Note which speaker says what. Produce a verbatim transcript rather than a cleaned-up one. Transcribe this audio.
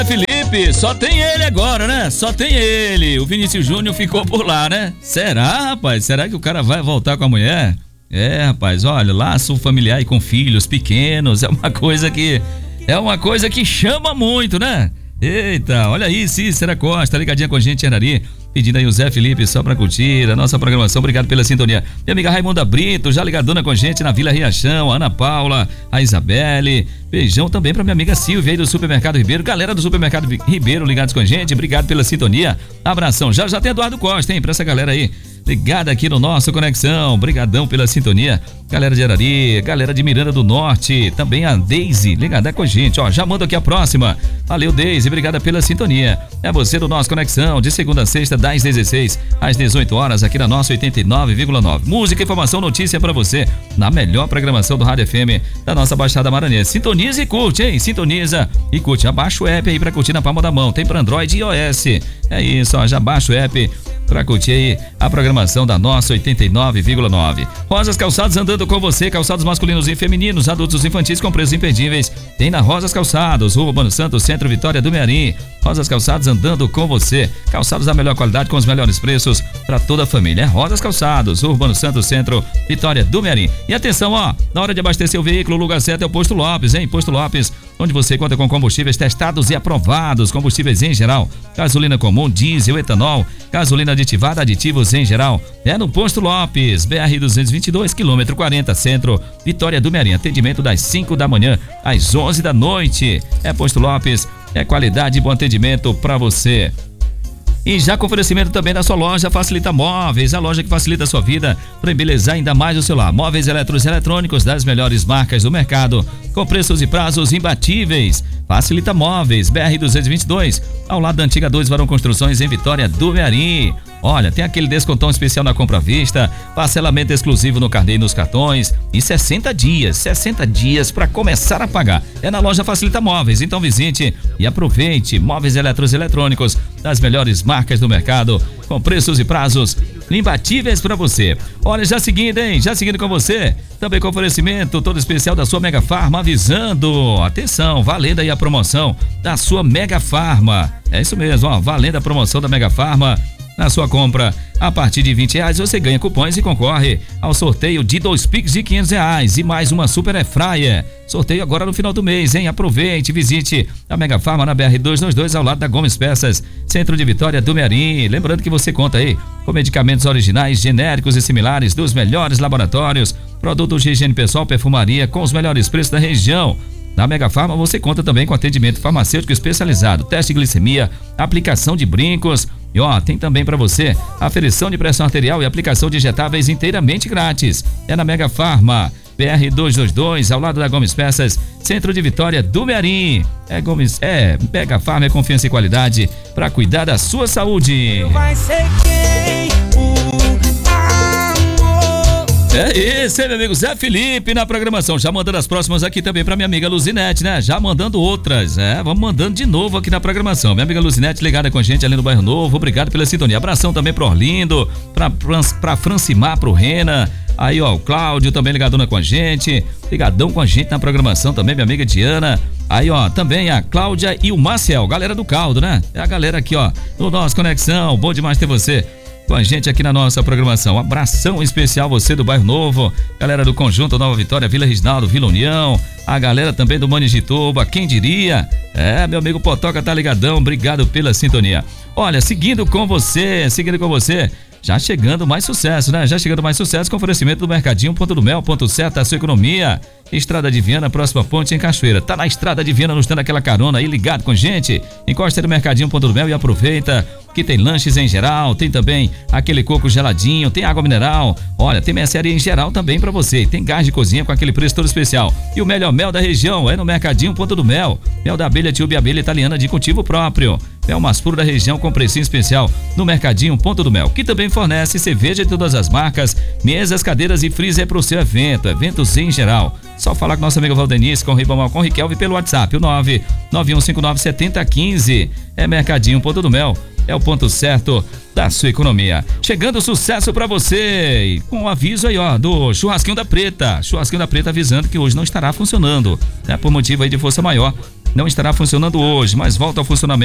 Speaker 1: Felipe, só tem ele agora, né? Só tem ele. O Vinícius Júnior ficou por lá, né? Será, rapaz? Será que o cara vai voltar com a mulher? É, rapaz, olha, laço familiar e com filhos pequenos é uma coisa que é uma coisa que chama muito, né? Eita, olha aí, Cícera Costa, ligadinha com a gente, Arari, pedindo aí o Zé Felipe só pra curtir a nossa programação. Obrigado pela sintonia. Minha amiga Raimunda Brito, já ligadona com a gente na Vila Riachão, a Ana Paula, a Isabelle. Beijão também pra minha amiga Silvia aí do Supermercado Ribeiro. Galera do Supermercado Ribeiro ligados com a gente, obrigado pela sintonia. Abração. Já já tem Eduardo Costa, hein, pra essa galera aí ligada aqui no nosso Conexão. Brigadão pela sintonia. Galera de Arari, galera de Miranda do Norte, também a Deise ligada com a gente, ó, já manda aqui a próxima. Valeu, Deise, obrigada pela sintonia. É você do nosso Conexão, de segunda a sexta, das dezesseis às dezoito horas, aqui na nossa oitenta e nove vírgula nove. Música, informação, notícia pra você, na melhor programação do Rádio F M da nossa Baixada Maranhense. Sintoniza e curte, hein? Sintoniza e curte. Abaixa o app aí pra curtir na palma da mão. Tem pra Android e iOS. É isso, ó, já baixa o app pra curtir aí a programação da nossa oitenta e nove vírgula nove. Rosas Calçados andando com você, calçados masculinos e femininos, adultos e infantis com preços imperdíveis. Tem na Rosas Calçados, Rua Urbano Santos, Centro Vitória do Mearim. Rosas Calçados andando com você. Calçados da melhor qualidade com os melhores preços para toda a família. É Rosas Calçados, Rua Urbano Santos, Centro Vitória do Mearim. E atenção, ó, na hora de abastecer o veículo, o lugar certo é o Posto Lopes, hein? Posto Lopes, onde você conta com combustíveis testados e aprovados, combustíveis em geral, gasolina comum, diesel, etanol, gasolina aditivada, aditivos em geral. É no Posto Lopes, B R duzentos e vinte e dois, quilômetro quarenta, Centro Vitória do Mearim. Atendimento das cinco da manhã às onze da noite. É Posto Lopes, é qualidade e bom atendimento para você. E já com oferecimento também da sua loja Facilita Móveis, a loja que facilita a sua vida para embelezar ainda mais o seu lar. Móveis eletros e eletrônicos das melhores marcas do mercado, com preços e prazos imbatíveis. Facilita Móveis, B R duzentos e vinte e dois, ao lado da antiga dois Varão Construções, em Vitória do Mearim. Olha, tem aquele descontão especial na compra à vista, parcelamento exclusivo no carnê e nos cartões e sessenta dias, sessenta dias para começar a pagar. É na loja Facilita Móveis, então visite e aproveite. Móveis eletros e eletrônicos das melhores marcas do mercado, com preços e prazos imbatíveis para você. Olha, já seguindo, hein? Já seguindo com você, também com oferecimento todo especial da sua Mega Farma, avisando, atenção, valendo aí a promoção da sua Mega Farma. É isso mesmo, ó, valendo a promoção da Mega Farma. Na sua compra, a partir de vinte reais, você ganha cupons e concorre ao sorteio de dois Pix de quinhentos reais e mais uma Super Airfryer. Sorteio agora no final do mês, hein? Aproveite, visite a Mega Farma na B R duzentos e vinte e dois, ao lado da Gomes Peças, Centro de Vitória do Mearim. Lembrando que você conta aí com medicamentos originais, genéricos e similares dos melhores laboratórios, produtos de higiene pessoal, perfumaria com os melhores preços da região. Na Mega Farma você conta também com atendimento farmacêutico especializado, teste de glicemia, aplicação de brincos e ó, tem também para você aferição de pressão arterial e aplicação de injetáveis inteiramente grátis. É na Mega Farma, B R duzentos e vinte e dois, ao lado da Gomes Peças, Centro de Vitória do Mearim. É Gomes, é Mega Farma, é confiança e qualidade para cuidar da sua saúde.
Speaker 2: Vai ser quem?
Speaker 1: É isso aí, meu amigo Zé Felipe na programação, já mandando as próximas aqui também pra minha amiga Luzinete, né? Já mandando outras, é, vamos mandando de novo aqui na programação. Minha amiga Luzinete ligada com a gente ali no Bairro Novo, obrigado pela sintonia. Abração também pro Orlindo, pra, pra Francimar, pro Rena, aí ó, o Cláudio também ligadona com a gente, ligadão com a gente na programação também, minha amiga Diana. Aí ó, também a Cláudia e o Marcel, galera do caldo, né? É a galera aqui ó, no nosso Conexão, bom demais ter você com a gente aqui na nossa programação. Um abração especial você do Bairro Novo, galera do Conjunto Nova Vitória, Vila Reginaldo, Vila União, a galera também do Manijituba, quem diria? É, meu amigo Potoca tá ligadão, obrigado pela sintonia. Olha, seguindo com você, seguindo com você, já chegando mais sucesso, né? Já chegando mais sucesso com oferecimento do Mercadinho, Ponto do Mel, ponto certo, a sua economia. Estrada de Viana, próxima ponte em Cachoeira. Tá na Estrada de Viana, nos dando aquela carona aí, ligado com a gente. Encosta no Mercadinho, Ponto do Mel e aproveita que tem lanches em geral, tem também aquele coco geladinho, tem água mineral, olha, tem mercearia em geral também pra você, tem gás de cozinha com aquele preço todo especial. E o melhor mel da região é no Mercadinho, Ponto do Mel. Mel da abelha Tiúbe, abelha italiana de cultivo próprio. Mel mais puro da região com precinho especial no Mercadinho, Ponto do Mel, que também fornece cerveja de todas as marcas, mesas, cadeiras e freezer pro seu evento, eventos em geral. Só falar com nossa amiga Valdenice, com o Ribamar, com o Riquelme pelo WhatsApp, o nove nove um cinco nove sete zero um cinco. É Mercadinho, Ponto do Mel, é o ponto certo da sua economia. Chegando o sucesso pra você, e com o aviso aí, ó, do Churrasquinho da Preta. Churrasquinho da Preta avisando que hoje não estará funcionando, né? Por motivo aí de força maior, não estará funcionando hoje, mas volta ao funcionamento